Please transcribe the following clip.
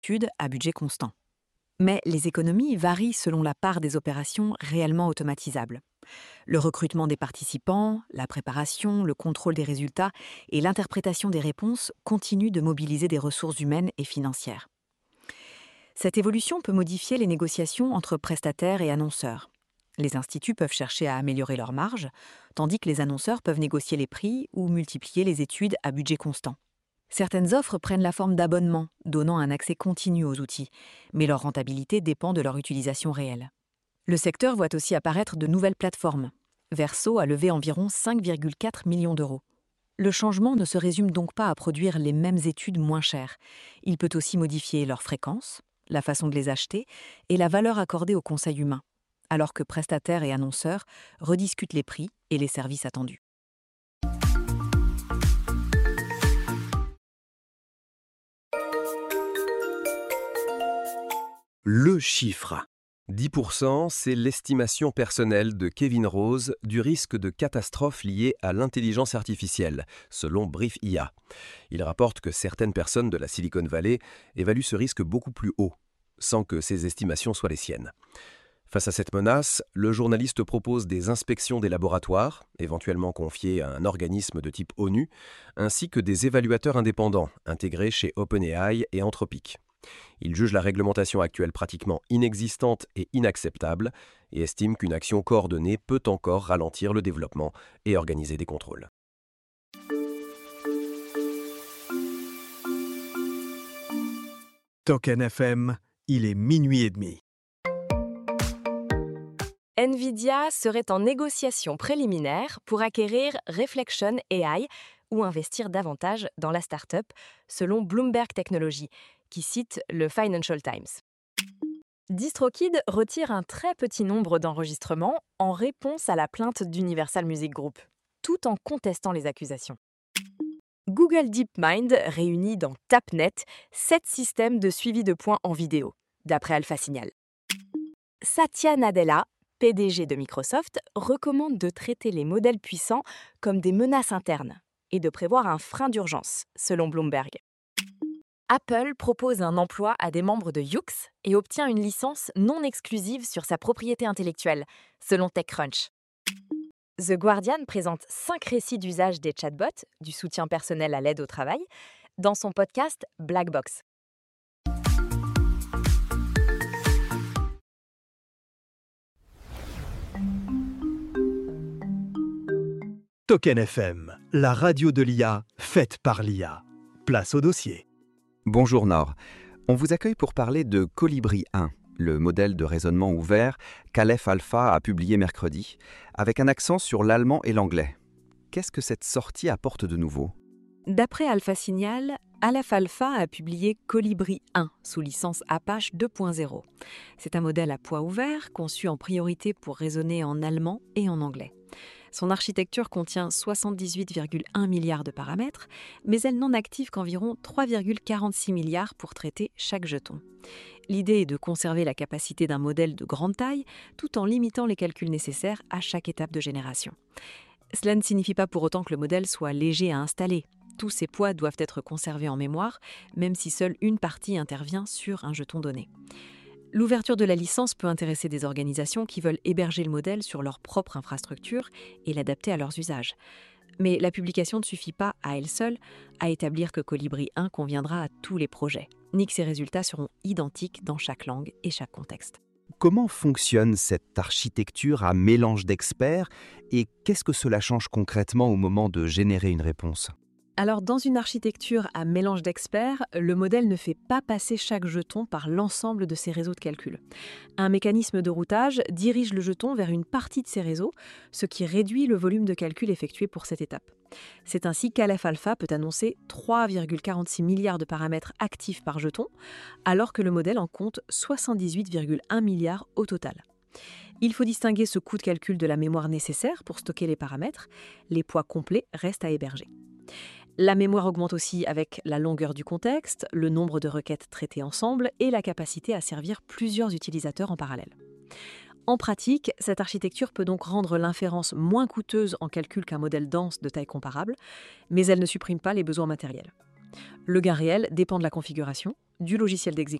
études à budget constant. Mais les économies varient selon la part des opérations réellement automatisables. Le recrutement des participants, la préparation, le contrôle des résultats et l'interprétation des réponses continuent de mobiliser des ressources humaines et financières. Cette évolution peut modifier les négociations entre prestataires et annonceurs. Les instituts peuvent chercher à améliorer leurs marges, tandis que les annonceurs peuvent négocier les prix ou multiplier les études à budget constant. Certaines offres prennent la forme d'abonnements, donnant un accès continu aux outils, mais leur rentabilité dépend de leur utilisation réelle. Le secteur voit aussi apparaître de nouvelles plateformes. Verso a levé environ 5,4 millions d'euros. Le changement ne se résume donc pas à produire les mêmes études moins chères. Il peut aussi modifier leur fréquence, la façon de les acheter et la valeur accordée au conseil humain, alors que prestataires et annonceurs rediscutent les prix et les services attendus. Le chiffre. 10%, c'est l'estimation personnelle de Kevin Rose du risque de catastrophe lié à l'intelligence artificielle, selon Brief IA. Il rapporte que certaines personnes de la Silicon Valley évaluent ce risque beaucoup plus haut, sans que ces estimations soient les siennes. Face à cette menace, le journaliste propose des inspections des laboratoires, éventuellement confiées à un organisme de type ONU, ainsi que des évaluateurs indépendants, intégrés chez OpenAI et Anthropic. Il juge la réglementation actuelle pratiquement inexistante et inacceptable et estime qu'une action coordonnée peut encore ralentir le développement et organiser des contrôles. Token FM, il est 12h30. Nvidia serait en négociation préliminaire pour acquérir Reflection AI ou investir davantage dans la start-up, selon Bloomberg Technology, qui cite le Financial Times. DistroKid retire un très petit nombre d'enregistrements en réponse à la plainte d'Universal Music Group, tout en contestant les accusations. Google DeepMind réunit dans TapNet 7 systèmes de suivi de points en vidéo, d'après Alpha Signal. Satya Nadella, PDG de Microsoft, recommande de traiter les modèles puissants comme des menaces internes et de prévoir un frein d'urgence, selon Bloomberg. Apple propose un emploi à des membres de Yoox et obtient une licence non exclusive sur sa propriété intellectuelle, selon TechCrunch. The Guardian présente 5 récits d'usage des chatbots, du soutien personnel à l'aide au travail, dans son podcast Black Box. Token FM, la radio de l'IA, faite par l'IA. Place au dossier. Bonjour Nord. On vous accueille pour parler de Colibri 1, le modèle de raisonnement ouvert qu'Aleph Alpha a publié mercredi, avec un accent sur l'allemand et l'anglais. Qu'est-ce que cette sortie apporte de nouveau ? D'après Alpha Signal, Aleph Alpha a publié Colibri 1 sous licence Apache 2.0. C'est un modèle à poids ouvert conçu en priorité pour raisonner en allemand et en anglais. Son architecture contient 78,1 milliards de paramètres, mais elle n'en active qu'environ 3,46 milliards pour traiter chaque jeton. L'idée est de conserver la capacité d'un modèle de grande taille, tout en limitant les calculs nécessaires à chaque étape de génération. Cela ne signifie pas pour autant que le modèle soit léger à installer. Tous ces poids doivent être conservés en mémoire, même si seule une partie intervient sur un jeton donné. L'ouverture de la licence peut intéresser des organisations qui veulent héberger le modèle sur leur propre infrastructure et l'adapter à leurs usages. Mais la publication ne suffit pas à elle seule à établir que Colibri 1 conviendra à tous les projets, ni que ses résultats seront identiques dans chaque langue et chaque contexte. Comment fonctionne cette architecture à mélange d'experts et qu'est-ce que cela change concrètement au moment de générer une réponse ? Alors, dans une architecture à mélange d'experts, le modèle ne fait pas passer chaque jeton par l'ensemble de ses réseaux de calcul. Un mécanisme de routage dirige le jeton vers une partie de ses réseaux, ce qui réduit le volume de calcul effectué pour cette étape. C'est ainsi qu'Aleph Alpha peut annoncer 3,46 milliards de paramètres actifs par jeton, alors que le modèle en compte 78,1 milliards au total. Il faut distinguer ce coût de calcul de la mémoire nécessaire pour stocker les paramètres. Les poids complets restent à héberger. La mémoire augmente aussi avec la longueur du contexte, le nombre de requêtes traitées ensemble et la capacité à servir plusieurs utilisateurs en parallèle. En pratique, cette architecture peut donc rendre l'inférence moins coûteuse en calcul qu'un modèle dense de taille comparable, mais elle ne supprime pas les besoins matériels. Le gain réel dépend de la configuration, du logiciel d'exécution